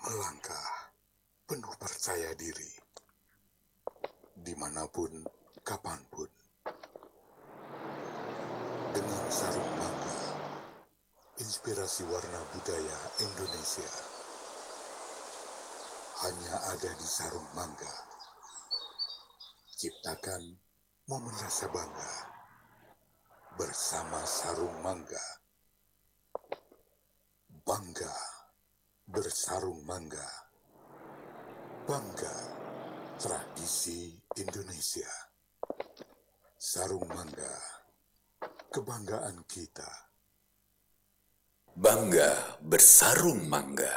melangkah penuh percaya diri, dimanapun, kapanpun, dengan sarung mangga, inspirasi warna budaya Indonesia, hanya ada di sarung mangga. Ciptakan momen rasa bangga, bersama sarung mangga. Bangga bersarung mangga. Bangga tradisi Indonesia. Sarung mangga, kebanggaan kita. Bangga bersarung mangga.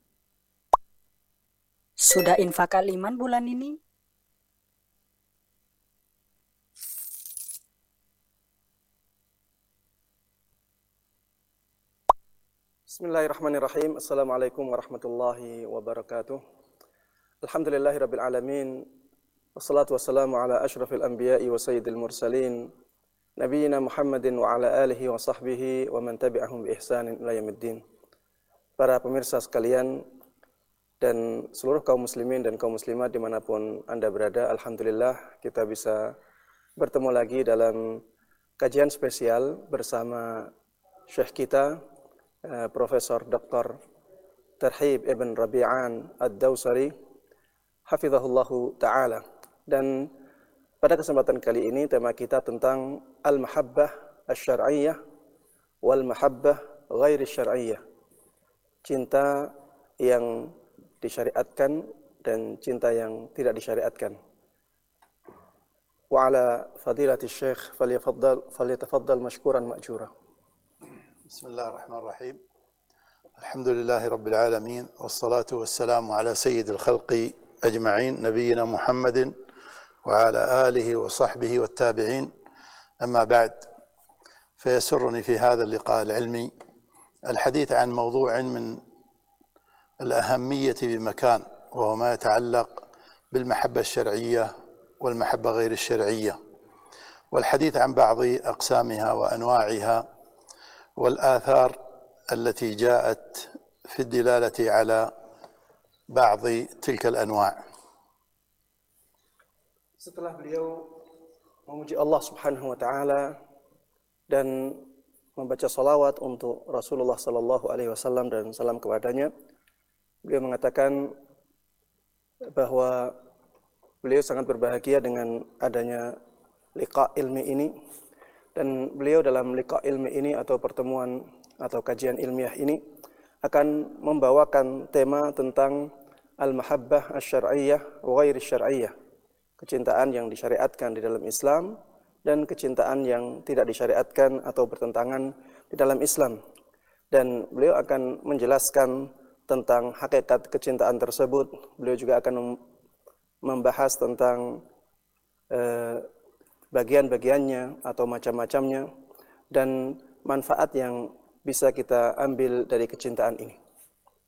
Sudah infak Aliman bulan ini? Bismillahirrahmanirrahim. Assalamualaikum warahmatullahi wabarakatuh. Alhamdulillahirabbil alamin. Wassalatu wassalamu ala asyrafil anbiya'i wa sayyidil mursalin. Nabiyina Muhammadin wa ala alihi wa sahbihi wa man tabi'ahum bi ihsanin ila yaumiddin. Para pemirsa sekalian dan seluruh kaum muslimin dan kaum muslimat dimanapun Anda berada, alhamdulillah kita bisa bertemu lagi dalam kajian spesial bersama Syekh kita, Profesor Dr. Terhib Ibn Rabi'an Ad-Dawsari hafizahullahu ta'ala. Dan pada kesempatan kali ini tema kita tentang al-mahabbah asy-syar'iyyah wal mahabbah ghairi syar'iyyah. Cinta yang disyariatkan dan cinta yang tidak disyariatkan. Wa ala fadilati syekh falyatafaddal mashkuran ma'jura. Bismillahirrahmanirrahim. Alhamdulillahi Rabbil alamin. Wassalatu wassalamu ala sayyidil khalqi ajma'in. Nabiyyina Muhammadin wa ala alihi wa sahbihi wa tabi'in. Amma ba'd. فيسرني في هذا اللقاء العلمي الحديث عن موضوع من الأهمية بمكان، وهو ما يتعلق بالمحبة الشرعية والمحبة غير الشرعية، والحديث عن بعض أقسامها وأنواعها والآثار التي جاءت في الدلالة على بعض تلك الأنواع. Setelah beliau memuji Allah Subhanahu wa taala dan membaca salawat untuk Rasulullah sallallahu alaihi wasallam dan salam kepadanya, beliau mengatakan bahwa beliau sangat berbahagia dengan adanya liqa ilmi ini, dan beliau dalam liqa ilmi ini atau pertemuan atau kajian ilmiah ini akan membawakan tema tentang al-mahabbah asy-syar'iyyah wa ghairi syar'iyyah, kecintaan yang disyariatkan di dalam Islam dan kecintaan yang tidak disyariatkan atau bertentangan di dalam Islam. Dan beliau akan menjelaskan tentang hakikat kecintaan tersebut. Beliau juga akan membahas tentang bagian-bagiannya atau macam-macamnya dan manfaat yang bisa kita ambil dari kecintaan ini.